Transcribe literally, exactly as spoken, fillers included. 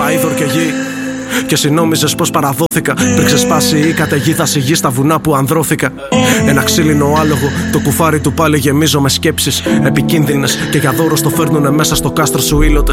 είδωρ και γη. Και εσύ νόμιζες πως παραδόθηκα. Πριν ξεσπάσει η καταιγίδα στη γη στα βουνά που ανδρώθηκα. Ένα ξύλινο άλογο, το κουφάρι του πάλι γεμίζω με σκέψεις επικίνδυνες. Και για δώρο στο φέρνουνε μέσα στο κάστρο σου ήλωτες.